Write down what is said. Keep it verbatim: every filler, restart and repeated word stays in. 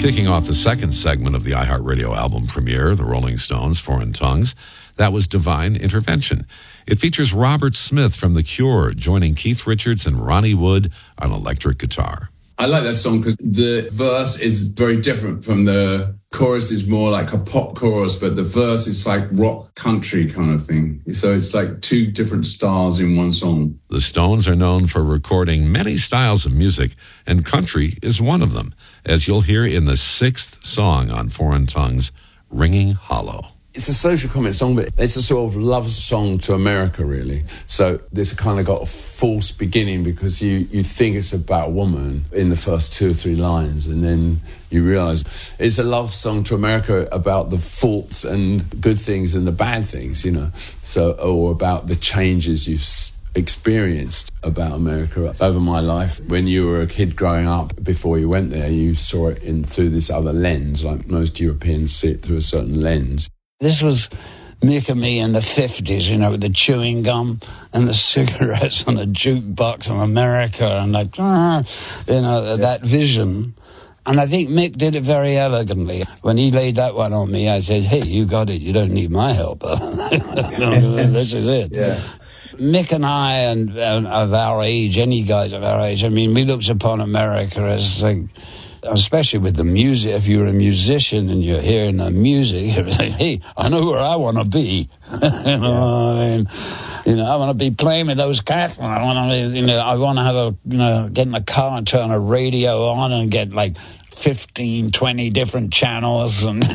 Kicking off the second segment of the iHeartRadio album premiere, The Rolling Stones, Foreign Tongues, that was Divine Intervention. It features Robert Smith from The Cure joining Keith Richards and Ronnie Wood on electric guitar. I like that song because the verse is very different from the chorus. Is more like a pop chorus, but the verse is like rock country kind of thing. So it's like two different styles in one song. The Stones are known for recording many styles of music, and country is one of them, as you'll hear in the sixth song on Foreign Tongues, Ringing Hollow. It's a social comment song, but it's a sort of love song to America, really. So this kind of got a false beginning because you, you think it's about a woman in the first two or three lines, and then you realise it's a love song to America about the faults and good things and the bad things, you know. So, or about the changes you've experienced about America over my life. When you were a kid growing up, before you went there, you saw it in through this other lens, like most Europeans see it through a certain lens. This was Mick and me in the fifties, you know, with the chewing gum and the cigarettes on the jukebox of America and like, ah, you know, that vision. And I think Mick did it very elegantly. When he laid that one on me, I said, hey, you got it. You don't need my help. This is it. Yeah. Mick and I, and, and of our age, any guys of our age, I mean, we looked upon America as like, especially with the music, if you're a musician and you're hearing the music, you're like, hey, I know where I want to be. You know what I mean? You know, I want to be playing with those cats. I want to, you know, I want to have a, you know, get in the car and turn a radio on and get like fifteen, twenty different channels and